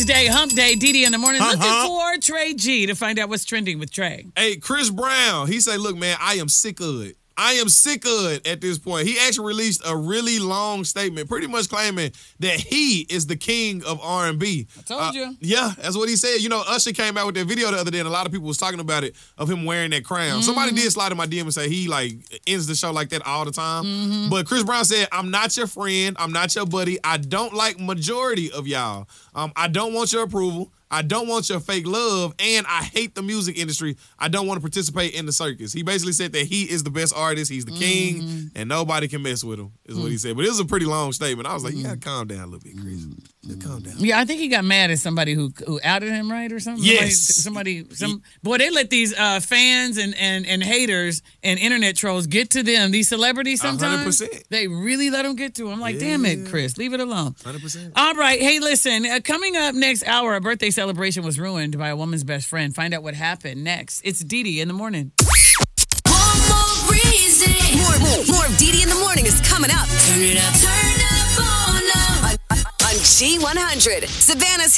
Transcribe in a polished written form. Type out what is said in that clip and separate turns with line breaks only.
Wednesday, hump day, Didi in the morning. Looking for Trey G to find out what's trending with Trey.
Hey, Chris Brown, he say, look, man, I am sick of it. I am sick of it at this point. He actually released a really long statement, pretty much claiming that he is the king of R&B.
I told you.
Yeah, that's what he said. You know, Usher came out with that video the other day, and a lot of people was talking about it, of him wearing that crown. Somebody did slide in my DM and say he, ends the show like that all the time. But Chris Brown said, I'm not your friend. I'm not your buddy. I don't like majority of y'all. I don't want your approval. I don't want your fake love, and I hate the music industry. I don't want to participate in the circus. He basically said that he is the best artist, he's the king, and nobody can mess with him, is what he said. But it was a pretty long statement. I was like, you got to calm down a little bit, Chris. Calm down.
Yeah, I think he got mad at somebody who outed him, right, or something?
Yes.
Boy, they let these fans and haters and internet trolls get to them. These celebrities sometimes.
100%.
They really let them get to them. I'm like, damn it, Chris, leave it alone.
100%.
All right, hey, listen, coming up next hour, a birthday celebration was ruined by a woman's best friend. Find out what happened next. It's Didi in the morning.
One more reason. More of Didi in the morning is coming up. Turn it up. Turn up on G100. Savannah's